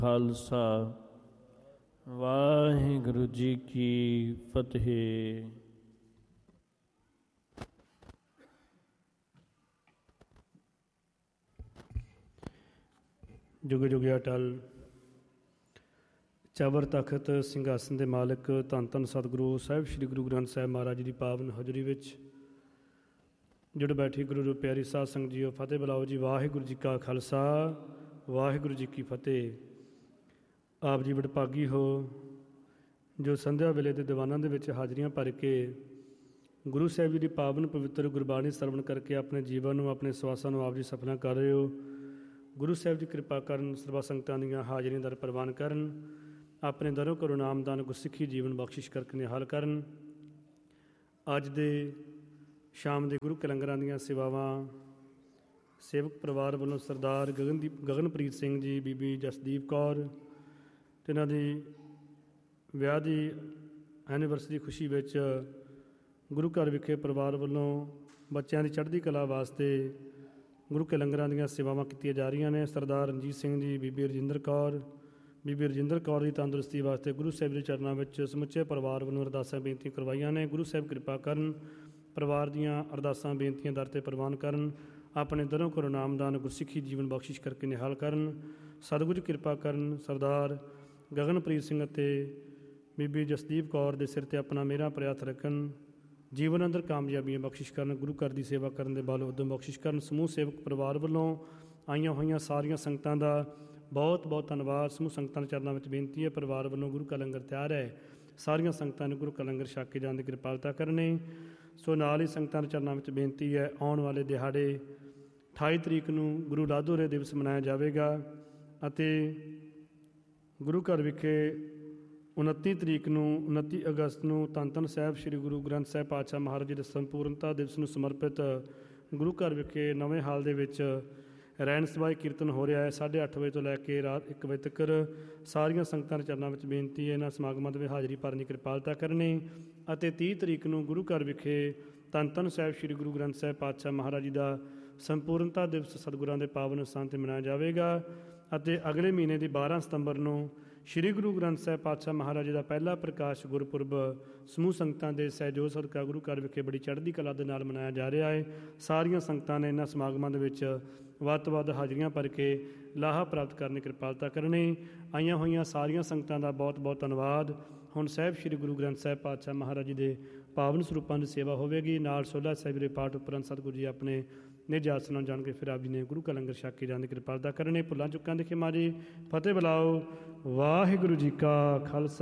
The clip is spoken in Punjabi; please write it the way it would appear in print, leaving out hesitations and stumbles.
ਖਾਲਸਾ ਵਾਹਿਗੁਰੂ ਜੀ ਕੀ ਫਤਿਹ। ਜੁਗ ਜੁਗ ਅਟਲ ਚਬਰ ਤਖਤ ਸਿੰਘਾਸਨ ਦੇ ਮਾਲਕ ਧੰਨ ਧੰਨ ਸਤਿਗੁਰੂ ਸਾਹਿਬ ਸ੍ਰੀ ਗੁਰੂ ਗ੍ਰੰਥ ਸਾਹਿਬ ਮਹਾਰਾਜ ਜੀ ਦੀ ਪਾਵਨ ਹਾਜ਼ਰੀ ਵਿੱਚ ਜੁੜ ਬੈਠੀ ਗੁਰੂ ਪਿਆਰੀ ਸਾਧ ਸੰਗਤ ਜੀਓ, ਫਤਿਹ ਬੁਲਾਓ ਜੀ। ਵਾਹਿਗੁਰੂ ਜੀ ਕਾ ਖਾਲਸਾ ਵਾਹਿਗੁਰੂ ਜੀ ਕੀ ਫਤਿਹ। ਆਪ ਜੀ ਵਡਭਾਗੀ ਹੋ ਜੋ ਸੰਧਿਆ ਵੇਲੇ ਦੇ ਦੀਵਾਨਾਂ ਦੇ ਵਿੱਚ ਹਾਜ਼ਰੀਆਂ ਭਰ ਕੇ ਗੁਰੂ ਸਾਹਿਬ ਜੀ ਦੀ ਪਾਵਨ ਪਵਿੱਤਰ ਗੁਰਬਾਣੀ ਸਰਵਣ ਕਰਕੇ ਆਪਣੇ ਜੀਵਨ ਨੂੰ, ਆਪਣੇ ਸਵਾਸਾਂ ਨੂੰ ਆਪ ਜੀ ਸਫਲਾ ਕਰ ਰਹੇ ਹੋ। ਗੁਰੂ ਸਾਹਿਬ ਦੀ ਕਿਰਪਾ ਕਰਨ, ਸਰਬਾ ਸੰਗਤਾਂ ਦੀਆਂ ਹਾਜ਼ਰੀਆਂ ਦਰ ਪ੍ਰਵਾਨ ਕਰਨ, ਆਪਣੇ ਦਰੋਂ ਕਰੋ ਨਾਮਦਾਨ ਗੁਰਸਿੱਖੀ ਜੀਵਨ ਬਖਸ਼ਿਸ਼ ਕਰਕੇ ਨਿਹਾਲ ਕਰਨ। ਅੱਜ ਦੇ ਸ਼ਾਮ ਦੇ ਗੁਰੂ ਕੇ ਲੰਗਰਾਂ ਦੀਆਂ ਸੇਵਾਵਾਂ ਸੇਵਕ ਪਰਿਵਾਰ ਵੱਲੋਂ ਸਰਦਾਰ ਗਗਨਪ੍ਰੀਤ ਸਿੰਘ ਜੀ, ਬੀਬੀ ਜਸਦੀਪ ਕੌਰ ਅਤੇ ਇਹਨਾਂ ਦੀ ਵਿਆਹ ਦੀ ਐਨੀਵਰਸਰੀ ਖੁਸ਼ੀ ਵਿੱਚ ਗੁਰੂ ਘਰ ਵਿਖੇ ਪਰਿਵਾਰ ਵੱਲੋਂ ਬੱਚਿਆਂ ਦੀ ਚੜ੍ਹਦੀ ਕਲਾ ਵਾਸਤੇ ਗੁਰੂ ਕੇ ਲੰਗਰਾਂ ਦੀਆਂ ਸੇਵਾਵਾਂ ਕੀਤੀਆਂ ਜਾ ਰਹੀਆਂ ਨੇ। ਸਰਦਾਰ ਰਣਜੀਤ ਸਿੰਘ ਜੀ, ਬੀਬੀ ਰਜਿੰਦਰ ਕੌਰ ਦੀ ਤੰਦਰੁਸਤੀ ਵਾਸਤੇ ਗੁਰੂ ਸਾਹਿਬ ਦੇ ਚਰਨਾਂ ਵਿੱਚ ਸਮੁੱਚੇ ਪਰਿਵਾਰ ਵੱਲੋਂ ਅਰਦਾਸਾਂ ਬੇਨਤੀਆਂ ਕਰਵਾਈਆਂ ਨੇ। ਗੁਰੂ ਸਾਹਿਬ ਕਿਰਪਾ ਕਰਨ, ਪਰਿਵਾਰ ਦੀਆਂ ਅਰਦਾਸਾਂ ਬੇਨਤੀਆਂ ਦਰ 'ਤੇ ਪ੍ਰਵਾਨ ਕਰਨ, ਆਪਣੇ ਦਰੋਂ ਕਰੋ ਨਾਮਦਾਨ ਗੁਰਸਿੱਖੀ ਜੀਵਨ ਬਖਸ਼ਿਸ਼ ਕਰਕੇ ਨਿਹਾਲ ਕਰਨ। ਸਤਿਗੁਰੂ ਕਿਰਪਾ ਕਰਨ, ਸਰਦਾਰ ਗਗਨਪ੍ਰੀਤ ਸਿੰਘ ਅਤੇ ਬੀਬੀ ਜਸਦੀਪ ਕੌਰ ਦੇ ਸਿਰ 'ਤੇ ਆਪਣਾ ਮੇਰਾ ਪ੍ਰਯਾਸ ਰੱਖਣ, ਜੀਵਨ ਅੰਦਰ ਕਾਮਯਾਬੀਆਂ ਬਖਸ਼ਿਸ਼ ਕਰਨ, ਗੁਰੂ ਘਰ ਦੀ ਸੇਵਾ ਕਰਨ ਦੇ ਬਲ ਉਦਮ ਬਖਸ਼ਿਸ਼ ਕਰਨ। ਸਮੂਹ ਸੇਵਕ ਪਰਿਵਾਰ ਵੱਲੋਂ ਆਈਆਂ ਹੋਈਆਂ ਸਾਰੀਆਂ ਸੰਗਤਾਂ ਦਾ ਬਹੁਤ ਬਹੁਤ ਧੰਨਵਾਦ। ਸਮੂਹ ਸੰਗਤਾਂ ਦੇ ਚਰਨਾਂ ਵਿੱਚ ਬੇਨਤੀ ਹੈ, ਪਰਿਵਾਰ ਵੱਲੋਂ ਗੁਰੂ ਕਾ ਲੰਗਰ ਤਿਆਰ ਹੈ, ਸਾਰੀਆਂ ਸੰਗਤਾਂ ਨੂੰ ਗੁਰੂ ਕਾ ਲੰਗਰ ਛਕ ਕੇ ਜਾਣ ਦੀ ਕਿਰਪਾਲਤਾ ਕਰਨੀ। ਸੋ ਨਾਲ ਹੀ ਸੰਗਤਾਂ ਦੇ ਚਰਨਾਂ ਵਿੱਚ ਬੇਨਤੀ ਹੈ, ਆਉਣ ਵਾਲੇ ਦਿਹਾੜੇ 28 ਤਰੀਕ ਨੂੰ ਗੁਰੂ ਲਾਧੋਰੇ ਦਿਵਸ ਮਨਾਇਆ ਜਾਵੇਗਾ ਅਤੇ ਗੁਰੂ ਘਰ ਵਿਖੇ 29 ਅਗਸਤ ਨੂੰ ਧੰਨ ਧੰਨ ਸਾਹਿਬ ਸ੍ਰੀ ਗੁਰੂ ਗ੍ਰੰਥ ਸਾਹਿਬ ਪਾਤਸ਼ਾਹ ਮਹਾਰਾਜ ਜੀ ਦੇ ਸੰਪੂਰਨਤਾ ਦਿਵਸ ਨੂੰ ਸਮਰਪਿਤ ਗੁਰੂ ਘਰ ਵਿਖੇ ਨਵੇਂ ਹਾਲ ਦੇ ਵਿੱਚ ਰਹਿਣ ਸਭਾ ਕੀਰਤਨ ਹੋ ਰਿਹਾ ਹੈ। 8:30 ਵਜੇ ਤੋਂ ਲੈ ਕੇ ਰਾਤ 1 ਵਜੇ ਤੱਕ ਸਾਰੀਆਂ ਸੰਗਤਾਂ ਦੇ ਚਰਨਾਂ ਵਿੱਚ ਬੇਨਤੀ ਹੈ, ਇਹਨਾਂ ਸਮਾਗਮਾਂ ਦੇ ਵਿੱਚ ਹਾਜ਼ਰੀ ਭਰਨ ਦੀ ਕਿਰਪਾਲਤਾ ਕਰਨੀ। ਅਤੇ 30 ਤਰੀਕ ਨੂੰ ਗੁਰੂ ਘਰ ਵਿਖੇ ਧੰਨ ਧੰਨ ਸਾਹਿਬ ਸ੍ਰੀ ਗੁਰੂ ਗ੍ਰੰਥ ਸਾਹਿਬ ਪਾਤਸ਼ਾਹ ਮਹਾਰਾਜ ਜੀ ਦਾ ਸੰਪੂਰਨਤਾ ਦਿਵਸ ਸਤਿਗੁਰਾਂ ਦੇ ਪਾਵਨ ਸਥਾਨ 'ਤੇ ਮਨਾਇਆ ਜਾਵੇਗਾ। ਅਤੇ ਅਗਲੇ ਮਹੀਨੇ ਦੀ 12 ਸਤੰਬਰ ਨੂੰ ਸ੍ਰੀ ਗੁਰੂ ਗ੍ਰੰਥ ਸਾਹਿਬ ਪਾਤਸ਼ਾਹ ਮਹਾਰਾਜ ਜੀ ਦਾ ਪਹਿਲਾ ਪ੍ਰਕਾਸ਼ ਗੁਰਪੁਰਬ ਸਮੂਹ ਸੰਗਤਾਂ ਦੇ ਸਹਿਯੋਗ ਸਦਕਾ ਗੁਰੂ ਘਰ ਵਿਖੇ ਬੜੀ ਚੜ੍ਹਦੀ ਕਲਾ ਦੇ ਨਾਲ ਮਨਾਇਆ ਜਾ ਰਿਹਾ ਹੈ। ਸਾਰੀਆਂ ਸੰਗਤਾਂ ਨੇ ਇਹਨਾਂ ਸਮਾਗਮਾਂ ਦੇ ਵਿੱਚ ਵੱਧ ਤੋਂ ਵੱਧ ਹਾਜ਼ਰੀਆਂ ਭਰ ਕੇ ਲਾਹਾ ਪ੍ਰਾਪਤ ਕਰਨ ਦੀ ਕਿਰਪਾਲਤਾ ਕਰਨੀ। ਆਈਆਂ ਹੋਈਆਂ ਸਾਰੀਆਂ ਸੰਗਤਾਂ ਦਾ ਬਹੁਤ ਬਹੁਤ ਧੰਨਵਾਦ। ਹੁਣ ਸਾਹਿਬ ਸ੍ਰੀ ਗੁਰੂ ਗ੍ਰੰਥ ਸਾਹਿਬ ਪਾਤਸ਼ਾਹ ਮਹਾਰਾਜ ਜੀ ਦੇ ਪਾਵਨ ਸਰੂਪਾਂ ਦੀ ਸੇਵਾ ਹੋਵੇਗੀ। ਨਾਲ ਸੋਲਾ ਸਾਹਿਬ ਦੇ ਪਾਠ ਉਪਰੰਤ ਸਤਿਗੁਰੂ ਜੀ ਆਪਣੇ ਨਿਜ ਆਸਣ ਨਾਲ ਜਾਣ ਕੇ ਫਿਰ ਆਪ ਜੀ ਨੇ ਗੁਰੂ ਕਾ ਲੰਗਰ ਛਕ ਕੇ ਜਾਣ ਦੀ ਕਿਰਪਾਲਤਾ ਕਰਨੀ। ਭੁੱਲਾਂ ਚੁੱਕਾਂ ਦੀ ਖਿਮਾ ਜੀ। ਫਤਿਹ ਬੁਲਾਓ। ਵਾਹਿਗੁਰੂ ਜੀ ਕਾ ਖਾਲਸਾ